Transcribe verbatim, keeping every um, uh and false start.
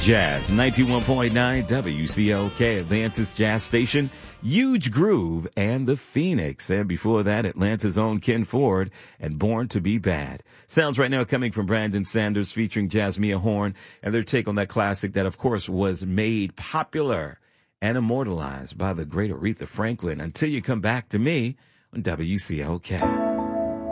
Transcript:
Jazz, ninety-one point nine W C L K, Atlanta's Jazz Station, Huge Groove, and The Phoenix. And before that, Atlanta's own Ken Ford and Born to Be Bad. Sounds right now coming from Brandon Sanders featuring Jasmine Horn and their take on that classic that, of course, was made popular and immortalized by the great Aretha Franklin. Until you come back to me on W C L K.